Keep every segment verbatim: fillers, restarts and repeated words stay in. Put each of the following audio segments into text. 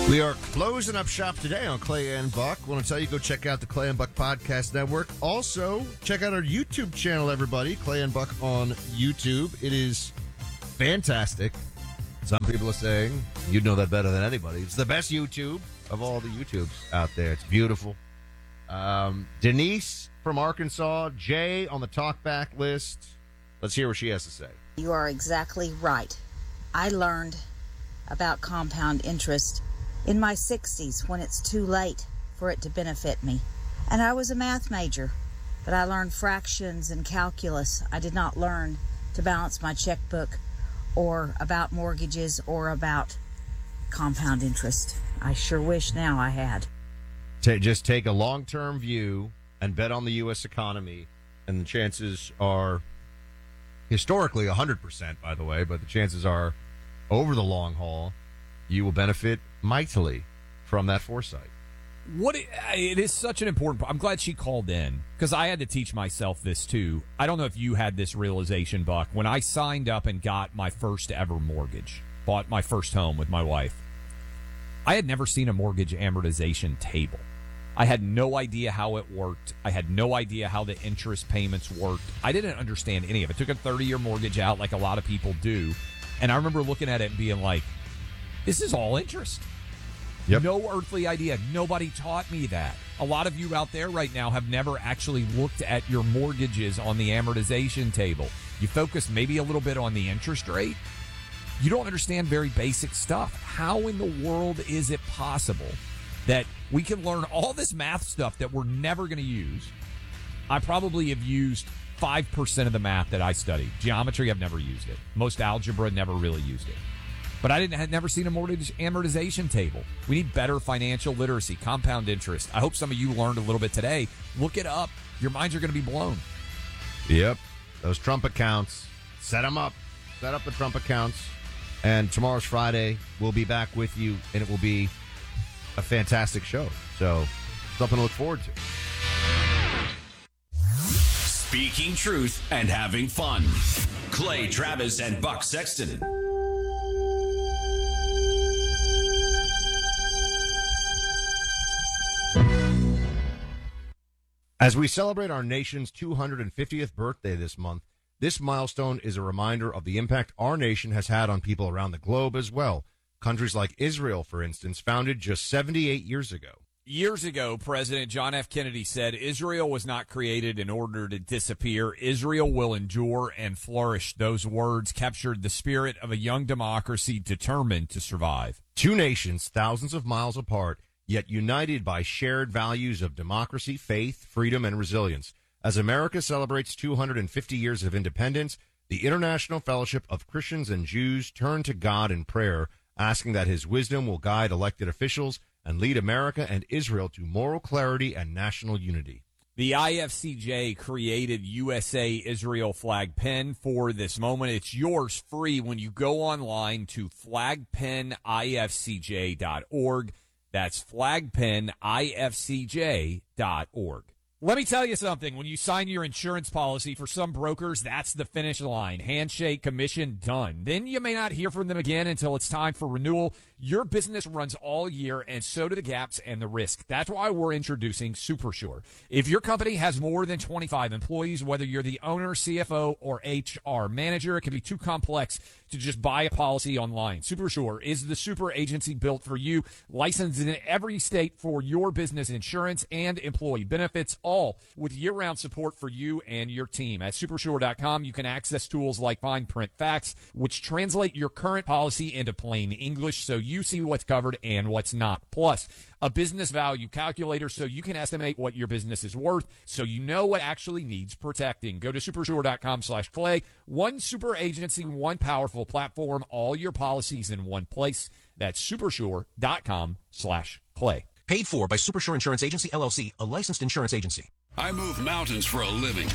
We are closing up shop today on Clay and Buck. I want to tell you, go check out the Clay and Buck Podcast Network. Also, check out our YouTube channel, everybody. Clay and Buck on YouTube. It is fantastic. Some people are saying, you'd know that better than anybody. It's the best YouTube of all the YouTubes out there. It's beautiful. Um, Denise from Arkansas. Jay on the talkback list. Let's hear what she has to say. You are exactly right. I learned about compound interest in my sixties when it's too late for it to benefit me. And I was a math major, but I learned fractions and calculus. I did not learn to balance my checkbook or about mortgages or about compound interest. I sure wish now I had. Ta- just take a long-term view and bet on the U S economy, and the chances are, historically one hundred percent, by the way, but the chances are, over the long haul, you will benefit mightily from that foresight. What it, it is such an important part. I'm glad she called in, because I had to teach myself this too. I don't know if you had this realization, Buck. When I signed up and got my first ever mortgage, bought my first home with my wife, I had never seen a mortgage amortization table. I had no idea how it worked. I had no idea how the interest payments worked. I didn't understand any of it. I took a thirty-year mortgage out like a lot of people do, and I remember looking at it and being like, this is all interest. Yep. No earthly idea. Nobody taught me that. A lot of you out there right now have never actually looked at your mortgages on the amortization table. You focus maybe a little bit on the interest rate. You don't understand very basic stuff. How in the world is it possible that we can learn all this math stuff that we're never going to use? I probably have used five percent of the math that I studied. Geometry, I've never used it. Most algebra, never really used it. But I didn't had never seen a mortgage amortization table. We need better financial literacy, compound interest. I hope some of you learned a little bit today. Look it up. Your minds are going to be blown. Yep. Those Trump accounts, set them up. Set up the Trump accounts. And tomorrow's Friday. We'll be back with you, and it will be a fantastic show. So, something to look forward to. Speaking truth and having fun. Clay Travis and Buck Sexton. As we celebrate our nation's two hundred fiftieth birthday this month, this milestone is a reminder of the impact our nation has had on people around the globe as well. Countries like Israel, for instance, founded just seventy-eight years ago. Years ago, President John F. Kennedy said, Israel was not created in order to disappear. Israel will endure and flourish. Those words captured the spirit of a young democracy determined to survive. Two nations, thousands of miles apart, yet united by shared values of democracy, faith, freedom, and resilience. As America celebrates two hundred fifty years of independence, the International Fellowship of Christians and Jews turn to God in prayer, asking that his wisdom will guide elected officials and lead America and Israel to moral clarity and national unity. The I F C J created U S A Israel flag pin for this moment. It's yours free when you go online to flag pin I F C J dot org. That's flag pin I F C J dot org. Let me tell you something. When you sign your insurance policy, for some brokers, that's the finish line. Handshake, commission, done. Then you may not hear from them again until it's time for renewal. Your business runs all year, and so do the gaps and the risk. That's why we're introducing SuperSure. If your company has more than twenty-five employees, whether you're the owner, C F O, or H R manager, it can be too complex to just buy a policy online. SuperSure is the super agency built for you, licensed in every state for your business insurance and employee benefits, all with year-round support for you and your team. At Supersure dot com, you can access tools like Fine Print Facts, which translate your current policy into plain English so you see what's covered and what's not. Plus, a business value calculator so you can estimate what your business is worth so you know what actually needs protecting. Go to Supersure dot com slash Clay. One super agency, one powerful platform, all your policies in one place. That's Supersure dot com slash Clay. Paid for by Supersure Insurance Agency, L L C, a licensed insurance agency. I move mountains for a living.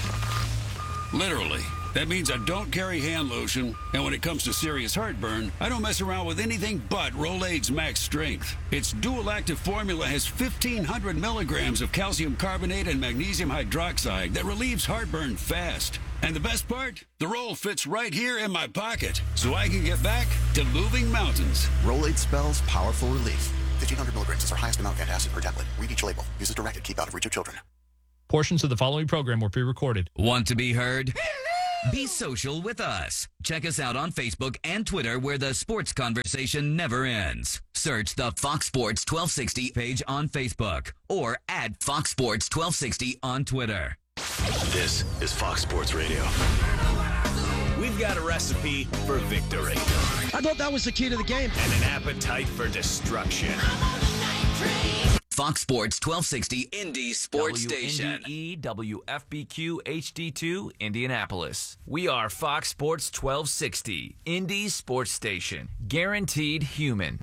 Literally. That means I don't carry hand lotion, and when it comes to serious heartburn, I don't mess around with anything but Rolaids Max Strength. Its dual-active formula has fifteen hundred milligrams of calcium carbonate and magnesium hydroxide that relieves heartburn fast. And the best part? The roll fits right here in my pocket, so I can get back to moving mountains. Rolaids spells powerful relief. fifteen hundred milligrams is our highest amount of antacid per tablet. Read each label. Use as directed. Keep out of reach of children. Portions of the following program were pre-recorded. Want to be heard? Be social with us. Check us out on Facebook and Twitter, where the sports conversation never ends. Search the Fox Sports twelve sixty page on Facebook or at Fox Sports twelve sixty on Twitter. This is Fox Sports Radio. We've got a recipe for victory. I thought that was the key to the game. And an appetite for destruction. Fox Sports twelve sixty Indy Sports Station. W N D E W F B Q H D two Indianapolis. We are Fox Sports twelve sixty Indy Sports Station. Guaranteed human.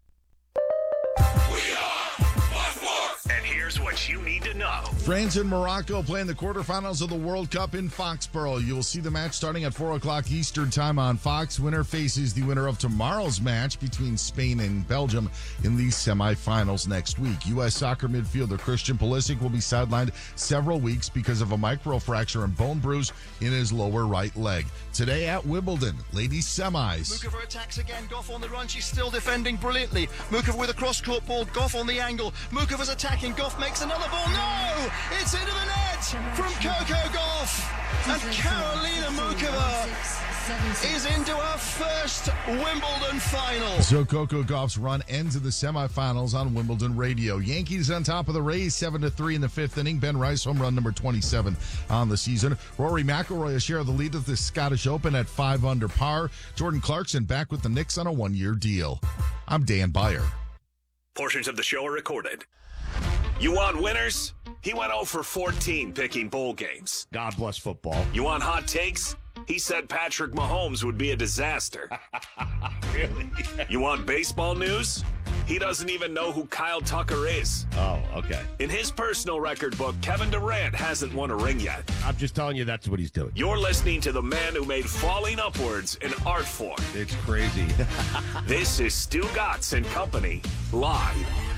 We are Fox Sports. And here's what you need to know. France and Morocco playing the quarterfinals of the World Cup in Foxborough. You will see the match starting at four o'clock Eastern time on Fox. Winner faces the winner of tomorrow's match between Spain and Belgium in the semifinals next week. U S soccer midfielder Christian Pulisic will be sidelined several weeks because of a microfracture and bone bruise in his lower right leg. Today at Wimbledon, ladies semis. Mukova attacks again. Goff on the run. She's still defending brilliantly. Mukova with a cross-court ball. Goff on the angle. Mukova's attacking. Goff makes another ball. No! It's into the net from Coco Gauff. And Karolina Mukova is into her first Wimbledon final. So Coco Gauff's run ends in the semifinals on Wimbledon radio. Yankees on top of the Rays, seven to three in the fifth inning. Ben Rice, home run number twenty-seven on the season. Rory McIlroy a share of the lead of the Scottish Open at five under par. Jordan Clarkson back with the Knicks on a one-year deal. I'm Dan Byer. Portions of the show are recorded. You want winners? He went oh for fourteen picking bowl games. God bless football. You want hot takes? He said Patrick Mahomes would be a disaster. Really? You want baseball news? He doesn't even know who Kyle Tucker is. Oh, okay. In his personal record book, Kevin Durant hasn't won a ring yet. I'm just telling you that's what he's doing. You're listening to the man who made falling upwards an art form. It's crazy. This is Stu Gatz and Company, live.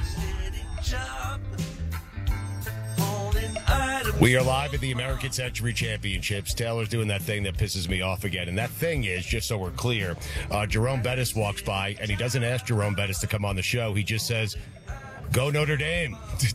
We are live at the American Century Championships. Taylor's doing that thing that pisses me off again. And that thing is, just so we're clear, uh, Jerome Bettis walks by, and he doesn't ask Jerome Bettis to come on the show. He just says, go Notre Dame.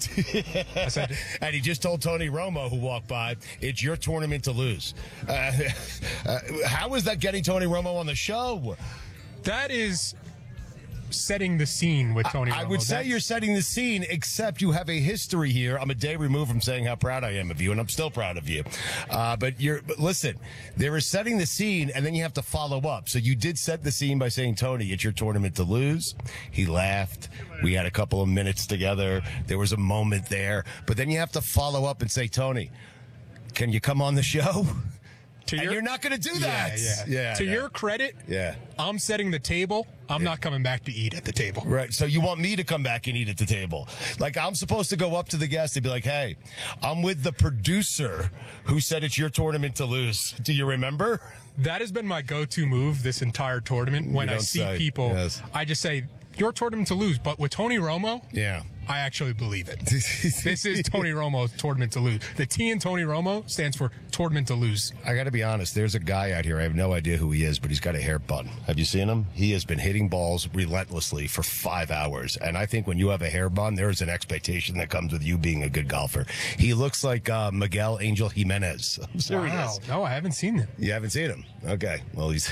And he just told Tony Romo, who walked by, it's your tournament to lose. Uh, uh, how is that getting Tony Romo on the show? That is setting the scene with Tony Romo. I would say That's... you're setting the scene, except you have a history here. I'm a day removed from saying how proud I am of you, and I'm still proud of you. Uh, but you're, but listen, they were setting the scene, and then you have to follow up. So you did set the scene by saying, Tony, it's your tournament to lose. He laughed. We had a couple of minutes together. There was a moment there. But then you have to follow up and say, Tony, can you come on the show? To and your, you're not going to do that. Yeah, yeah. yeah to yeah. your credit, yeah. I'm setting the table. I'm yeah. not coming back to eat at the table. Right. So you want me to come back and eat at the table. Like, I'm supposed to go up to the guest and be like, hey, I'm with the producer who said it's your tournament to lose. Do you remember? That has been my go-to move this entire tournament. When I see say. people, yes. I just say, your tournament to lose. But with Tony Romo, yeah, I actually believe it. This is Tony Romo's tournament to lose. The T in Tony Romo stands for tournament to lose. I got to be honest. There's a guy out here. I have no idea who he is, but he's got a hair bun. Have you seen him? He has been hitting balls relentlessly for five hours. And I think when you have a hair bun, there is an expectation that comes with you being a good golfer. He looks like uh, Miguel Angel Jimenez. I'm serious. Wow. No, I haven't seen him. You haven't seen him? Okay. Well, he's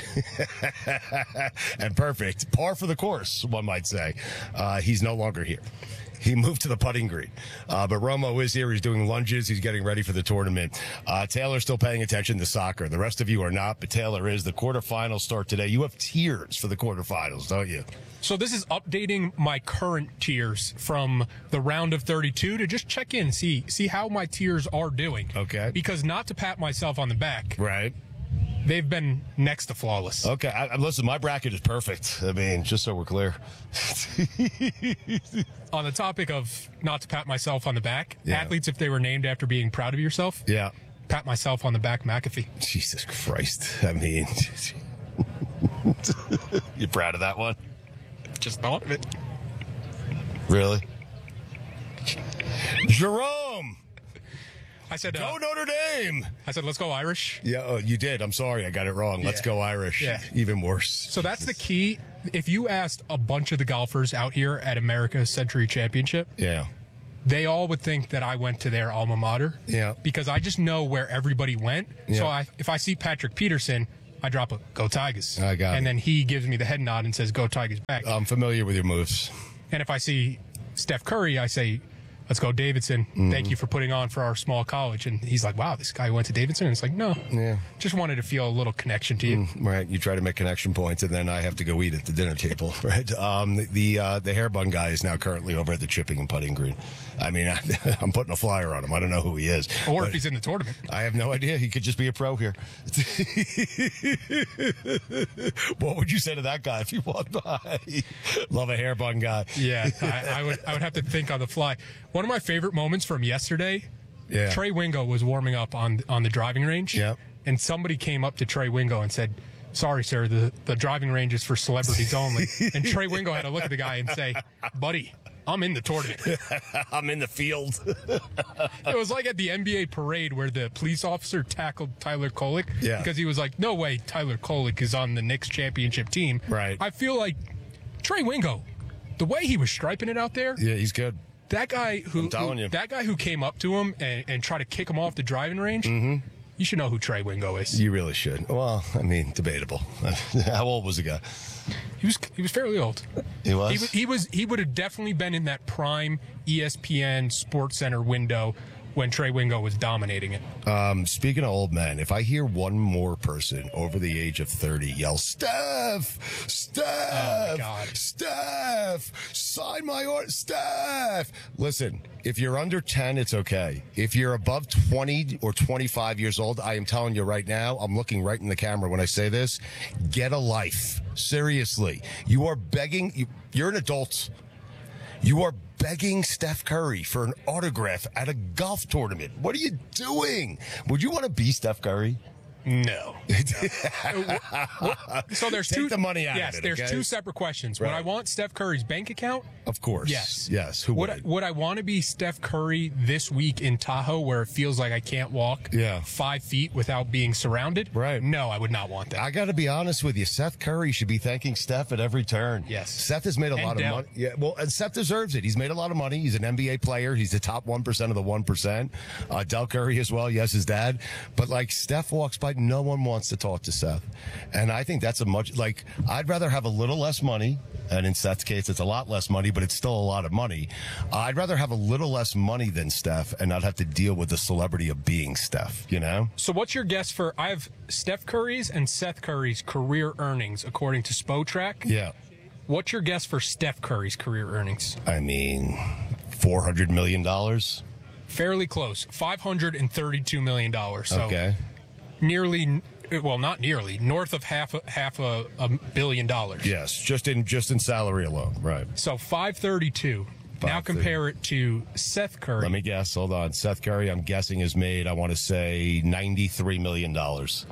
and perfect. Par for the course, one might say. Uh, he's no longer here. He moved to the putting green. Uh, but Romo is here. He's doing lunges. He's getting ready for the tournament. Uh, Taylor's still paying attention to soccer. The rest of you are not, but Taylor is. The quarterfinals start today. You have tiers for the quarterfinals, don't you? So this is updating my current tiers from the round of thirty-two to just check in, see see how my tiers are doing. Okay. Because not to pat myself on the back. Right. They've been next to flawless. Okay. I, I, listen, my bracket is perfect. I mean, just so we're clear. On the topic of not to pat myself on the back, yeah. athletes, if they were named after being proud of yourself, yeah, pat myself on the back, McAfee. Jesus Christ. I mean, you proud of that one? Just thought of it. Really? Jerome! I said, go uh, Notre Dame. I said, let's go Irish. Yeah, oh, you did. I'm sorry. I got it wrong. Yeah. Let's go Irish. Yeah. Even worse. So that's the key. if you asked a bunch of the golfers out here at America's Century Championship, yeah, they all would think that I went to their alma mater. Yeah. Because I just know where everybody went. Yeah. So I, if I see Patrick Peterson, I drop a "Go Tigers." I got and it. then he gives me the head nod and says "Go Tigers" back. I'm familiar with your moves. And if I see Steph Curry, I say, "Let's go, Davidson. Mm-hmm. Thank you for putting on for our small college." And he's like, "Wow, this guy went to Davidson." And it's like, no, Yeah. just wanted to feel a little connection to you. Mm, right. You try to make connection points, and then I have to go eat at the dinner table, right? Um, the the, uh, the hair bun guy is now currently over at the chipping and putting green. I mean, I, I'm putting a flyer on him. I don't know who he is. Or but if he's in the tournament. I have no idea. He could just be a pro here. What would you say to that guy if you walked by? Love a hair bun guy. Yeah, I, I would I would have to think on the fly. One of my favorite moments from yesterday, Yeah. Trey Wingo was warming up on on the driving range. Yep. And somebody came up to Trey Wingo and said, "Sorry, sir, the, the driving range is for celebrities only." And Trey Wingo had to look at the guy and say, "Buddy, I'm in the tournament." I'm in the field. It was like at the N B A parade where the police officer tackled Tyler Kolek Yeah. because he was like, "No way, Tyler Kolek is on the Knicks championship team." Right. I feel like Trey Wingo, the way he was striping it out there, Yeah, he's good. that guy who, I'm telling who you. that guy who came up to him and, and tried to kick him off the driving range, Mm-hmm. you should know who Trey Wingo is. You really should. Well, I mean, debatable. How old was the guy? He was he was fairly old. He was? He, wa- he was he would have definitely been in that prime E S P N Sports Center window when Trey Wingo was dominating it. Um, speaking of old men, if I hear one more person over the age of thirty yell, Steph, Steph, Oh, my God. Steph, sign my order, Steph. Listen, if you're under ten, it's okay. If you're above twenty or twenty-five years old, I am telling you right now, I'm looking right in the camera when I say this, get a life. Seriously. You are begging, you, you're an adult. You are begging Steph Curry for an autograph at a golf tournament. What are you doing? Would you want to be Steph Curry? No. So there's Take two the money out yes, of it, there's okay? two separate questions. Would Right. I want Steph Curry's bank account? Of course. Yes. Yes. Who Would would? I, would I want to be Steph Curry this week in Tahoe where it feels like I can't walk Yeah. five feet without being surrounded? Right. No, I would not want that. I got to be honest with you. Seth Curry should be thanking Steph at every turn. Yes. Seth has made a And lot Dell. of money. Yeah. Well, and Seth deserves it. He's made a lot of money. He's an N B A player. He's the top one percent of the one percent. Uh, Del Curry as well. Yes, his dad. But like Steph walks by, no one wants to talk to Seth. And I think that's a much, like, I'd rather have a little less money. And in Seth's case, it's a lot less money, but it's still a lot of money. Uh, I'd rather have a little less money than Steph and not have to deal with the celebrity of being Steph, you know? So what's your guess for, I have Steph Curry's and Seth Curry's career earnings according to Spotrac. Yeah. What's your guess for Steph Curry's career earnings? I mean, four hundred million dollars. Fairly close. five hundred thirty-two million dollars. So Okay. nearly, well, not nearly, north of half a, half a, a billion dollars. Yes, just in just in salary alone, right? So five thirty-two. Now five thirty. compare it to Seth Curry. Let me guess. Hold on. Seth Curry, I'm guessing, has made, I want to say, ninety-three million dollars.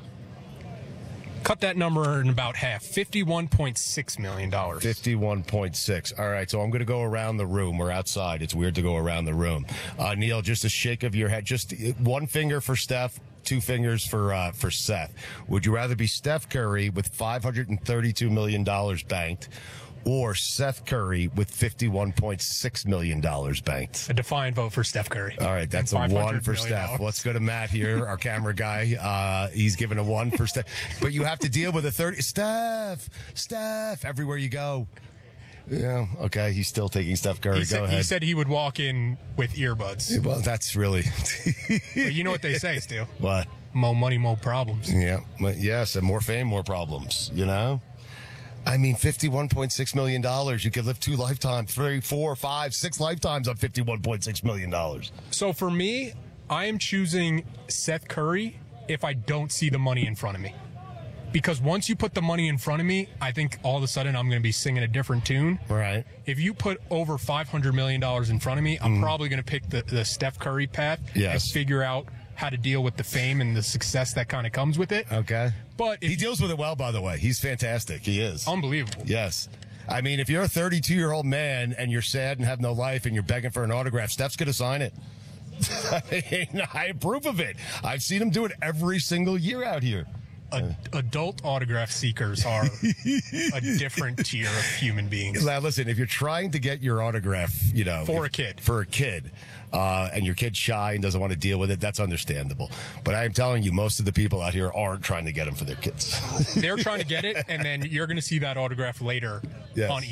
Cut that number in about half. fifty-one point six million dollars. fifty-one point six. All right, so I'm going to go around the room. We're outside. It's weird to go around the room. Uh, Neil, just a shake of your head. Just one finger for Steph, two fingers for uh, for Seth. Would you rather be Steph Curry with five hundred thirty-two million dollars banked or Seth Curry with fifty-one point six million dollars banked? A defiant vote for Steph Curry. All right, that's a And one $500 for million Steph. dollars. Let's go to Matt here, our camera guy. Uh, he's giving a one for Steph. But you have to deal with a thirty. Steph, Steph, everywhere you go. Yeah, okay, he's still taking Steph Curry. He go said, ahead. he said he would walk in with earbuds. Well, that's really. But you know what they say, Stu? What? More money, more problems. Yeah, but yes, and more fame, more problems, you know? I mean, fifty-one point six million dollars. You could live two lifetimes, three, four, five, six lifetimes on fifty-one point six million dollars. So for me, I am choosing Seth Curry if I don't see the money in front of me. Because once you put the money in front of me, I think all of a sudden I'm going to be singing a different tune. Right. If you put over five hundred million dollars in front of me, I'm Mm. probably going to pick the, the Steph Curry path Yes. and figure out how to deal with the fame and the success that kind of comes with it. Okay. But he deals with it well, by the way. He's fantastic. He is. Unbelievable. Yes. I mean, if you're a thirty-two-year-old man and you're sad and have no life and you're begging for an autograph, Steph's going to sign it. I mean, I approve of it. I've seen him do it every single year out here. A, adult autograph seekers are a different tier of human beings. Now, listen, if you're trying to get your autograph, you know, For if, a kid. For a kid. Uh, and your kid's shy and doesn't want to deal with it, that's understandable. But I am telling you, most of the people out here aren't trying to get them for their kids. They're trying to get it, and then you're going to see that autograph later Yes. on